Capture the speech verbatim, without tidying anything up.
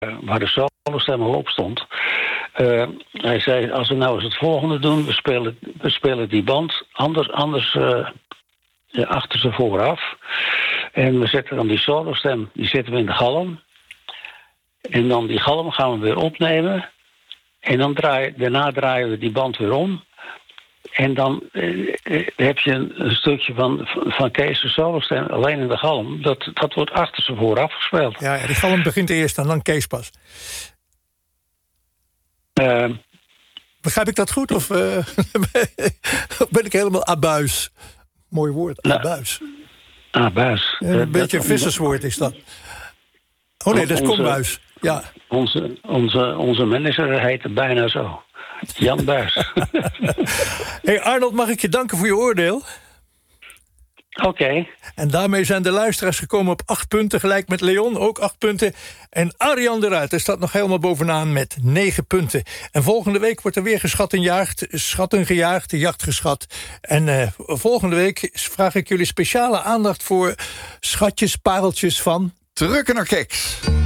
waar de solostem al op stond. Uh, hij zei, als we nou eens het volgende doen, we spelen, we spelen die band anders, anders uh, ja, achter ze vooraf. En we zetten dan die solostem, die zetten we in de galm. En dan die galm gaan we weer opnemen. En dan draaien, daarna draaien we die band weer om. En dan uh, heb je een, een stukje van, van Kees' solostem alleen in de galm. Dat, dat wordt achter ze vooraf gespeeld. Ja, ja, die galm begint eerst en dan Kees pas. Uh, Begrijp ik dat goed? Of uh, ben ik helemaal abuis? Mooi woord, abuis. Nou, abuis. Een uh, beetje een visserswoord is dat. Oh nee, dat is kombuis. Ja. Onze, onze, onze manager heette bijna zo. Jan Buis. Hey Arnold, mag ik je danken voor je oordeel? Oké. Okay. En daarmee zijn de luisteraars gekomen op acht punten, gelijk met Leon, ook acht punten. En Arjan de Ruiter staat nog helemaal bovenaan met negen punten. En volgende week wordt er weer geschat en jaagd, schatten gejaagd, jacht geschat. En uh, volgende week vraag ik jullie speciale aandacht voor schatjes, pareltjes van... Truckener Keks.